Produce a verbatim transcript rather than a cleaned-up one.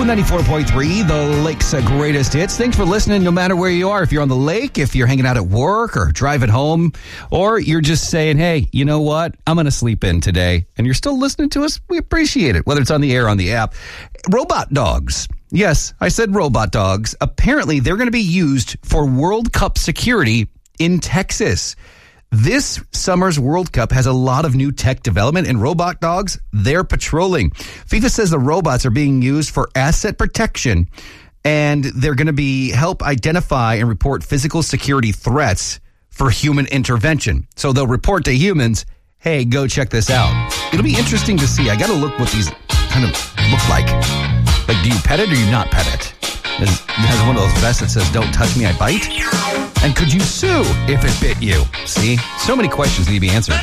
ninety-four point three, the Lake's greatest hits. Thanks for listening no matter where you are. If you're on the lake, if you're hanging out at work or driving home, or you're just saying, hey, you know what? I'm going to sleep in today. And you're still listening to us. We appreciate it, whether it's on the air or on the app. Robot dogs. Yes, I said robot dogs. Apparently, they're going to be used for World Cup security in Texas. This summer's World Cup has a lot of new tech development, and robot dogs, they're patrolling. FIFA says the robots are being used for asset protection, and they're going to be help identify and report physical security threats for human intervention. So they'll report to humans, hey, go check this out. It'll be interesting to see. I got to look what these kind of look like. Like, do you pet it or you not pet it? It has one of those vests that says, don't touch me, I bite. And could you sue if it bit you? See, so many questions need to be answered.